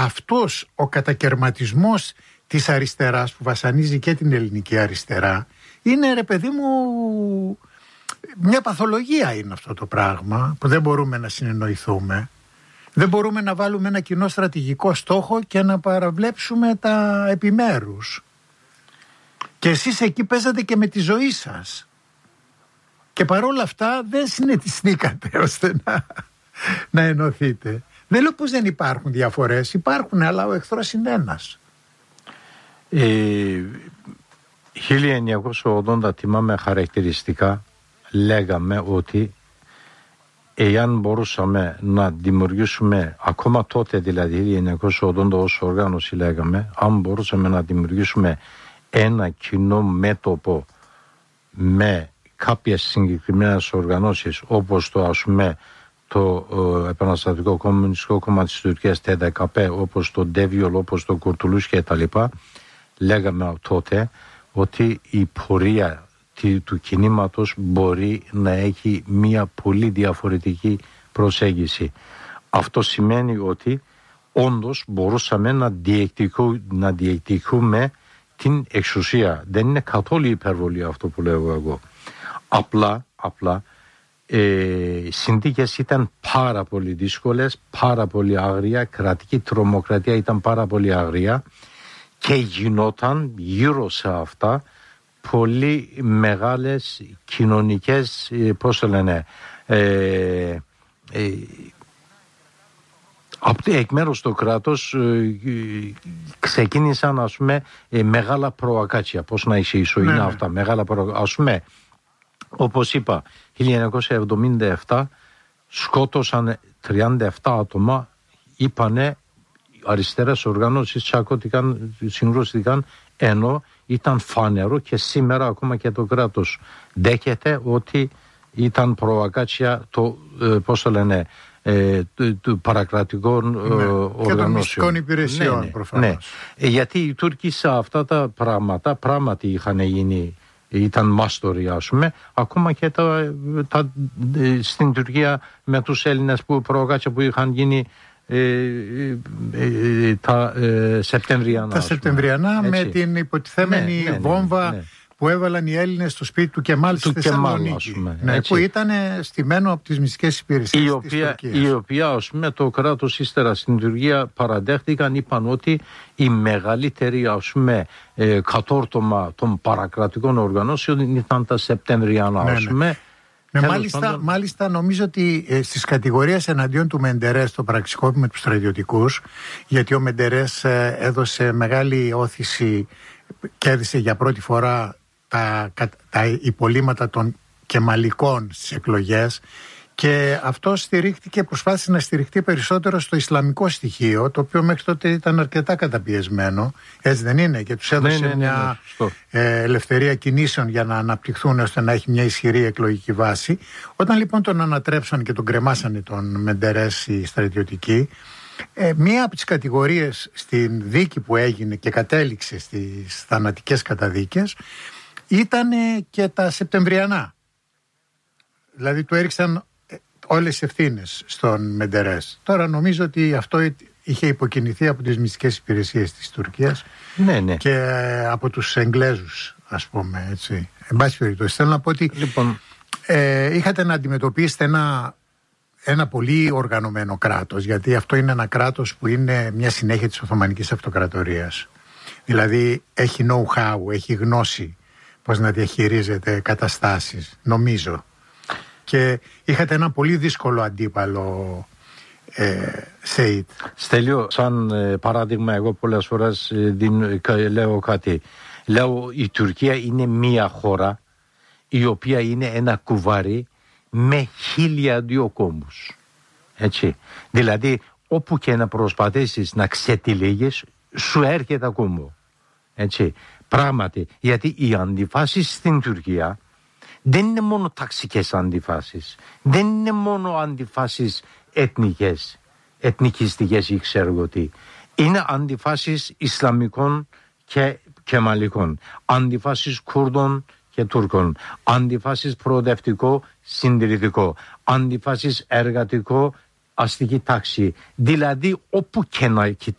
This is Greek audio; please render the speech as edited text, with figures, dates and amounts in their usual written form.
αυτός ο κατακερματισμός της αριστεράς που βασανίζει και την ελληνική αριστερά είναι, ρε παιδί μου, μια παθολογία είναι αυτό το πράγμα που δεν μπορούμε να συνεννοηθούμε. Δεν μπορούμε να βάλουμε ένα κοινό στρατηγικό στόχο και να παραβλέψουμε τα επιμέρους. Και εσείς εκεί παίζατε και με τη ζωή σας. Και παρόλα αυτά δεν συνετιστήκατε ώστε να ενωθείτε. Δεν λέω πως δεν υπάρχουν διαφορές, υπάρχουν, αλλά ο εχθρός είναι ένας. 1980 θυμάμαι χαρακτηριστικά λέγαμε ότι εάν μπορούσαμε να δημιουργήσουμε, ακόμα τότε δηλαδή 1980 ως οργάνωση λέγαμε, αν μπορούσαμε να δημιουργήσουμε ένα κοινό μέτωπο με κάποιες συγκεκριμένες οργανώσεις, όπως το, ας πούμε, το Επαναστατικό Κομμουνιστικό Κόμμα της Τουρκίας ΤΕΔΚ, όπως το ΔΕΒΙΟΛ, όπως το Κουρτουλούς και τα λοιπά, λέγαμε τότε ότι η πορεία του κινήματος μπορεί να έχει μια πολύ διαφορετική προσέγγιση. Αυτό σημαίνει ότι όντως μπορούσαμε να διεκδικούμε την εξουσία. Δεν είναι καθόλου υπερβολή αυτό που λέω εγώ. Απλά συνθήκες ήταν πάρα πολύ δύσκολες, πάρα πολύ άγρια, κρατική τρομοκρατία ήταν πάρα πολύ άγρια και γινόταν γύρω σε αυτά πολύ μεγάλες κοινωνικές, πώς το λένε, εκ μέρους του κράτους ξεκίνησαν, ας πούμε, μεγάλα προακάτσια, πώς να ισχύσω, είναι αυτά, μεγάλα προακάτσια, ας πούμε, όπως είπα, 1977 σκότωσαν 37 άτομα, είπανε αριστερές οργανώσεις τσακώθηκαν, συγκρούστηκαν, ενώ ήταν φανερό και σήμερα ακόμα και το κράτος δέχεται ότι ήταν προακάτσια το, πώς το λένε, του παρακρατικών οργανώσεων. Και των μυστικών υπηρεσιών, προφανώς. Ναι. Γιατί οι Τούρκοι σε αυτά τα πράγματα πράγματι είχαν γίνει, ήταν μάστοροι, ας πούμε, ακόμα και στην Τουρκία με τους Έλληνες προακάτσια που είχαν γίνει τα Σεπτεμβριανά. Τα Σεπτεμβριανά με την υποτιθέμενη βόμβα που έβαλαν οι Έλληνες στο σπίτι του Κεμάλ στη Θεσσαλονίκη. Που ήταν στημένο από τις μυστικές υπηρεσίες της Τουρκίας. Η οποία, ας πούμε, το κράτος ύστερα στην Τουρκία παραδέχτηκαν, είπαν ότι η μεγαλύτερη, ας πούμε, κατόρτωμα των παρακρατικών οργανώσεων ήταν τα Σεπτεμβριανά, ας πούμε. Μάλιστα νομίζω ότι στις κατηγορίες εναντίον του Μεντερές, το πραξικόπημα με τους στρατιωτικούς, γιατί ο Μεντερές έδωσε μεγάλη όθηση, κέρδισε για πρώτη φορά τα υπολείμματα των κεμαλικών στις εκλογές, και αυτό προσπάθησε να στηριχτεί περισσότερο στο ισλαμικό στοιχείο, το οποίο μέχρι τότε ήταν αρκετά καταπιεσμένο, έτσι δεν είναι, και τους έδωσε μια ελευθερία κινήσεων για να αναπτυχθούν ώστε να έχει μια ισχυρή εκλογική βάση. Όταν λοιπόν τον ανατρέψαν και τον κρεμάσανε τον Μεντερές οι στρατιωτικοί, μία από τις κατηγορίες στην δίκη που έγινε και κατέληξε στις θανατικές καταδίκες ήταν και τα Σεπτεμβριανά. Δηλαδή του έριξαν όλες τις ευθύνες στον Μεντερές. Τώρα νομίζω ότι αυτό είχε υποκινηθεί από τις μυστικές υπηρεσίες της Τουρκίας και από τους Εγγλέζους, ας πούμε, έτσι. Εν πάση περιπτώσει, θέλω να πω ότι είχατε να αντιμετωπίσετε ένα πολύ οργανωμένο κράτος, γιατί αυτό είναι ένα κράτος που είναι μια συνέχεια της Οθωμανικής Αυτοκρατορίας. Δηλαδή έχει know-how, έχει γνώση πώς να διαχειρίζεται καταστάσεις, νομίζω. Και είχατε ένα πολύ δύσκολο αντίπαλο, Σεΐτ. Στέλιο, σαν παράδειγμα, εγώ πολλές φορές λέω κάτι. Λέω, η Τουρκία είναι μία χώρα η οποία είναι ένα κουβάρι με 1002 κόμμους. Έτσι. Δηλαδή, όπου και να προσπαθήσεις να ξετυλίγεις, σου έρχεται κόμμο. Έτσι. Πράγματι, γιατί οι αντιφάσεις στην Τουρκία δεν είναι μόνο ταξικές αντιφάσεις, δεν είναι μόνο αντιφάσεις εθνικές, εθνικιστικές ή ξέρω εγώ τι. Είναι αντιφάσεις Ισλαμικών και Κεμαλικών, αντιφάσεις Κούρδων και Τούρκων, αντιφάσεις προοδευτικό, συντηρητικό, αντιφάσεις εργατικό, αστική τάξη. Δηλαδή όπου και να κοιτάξεις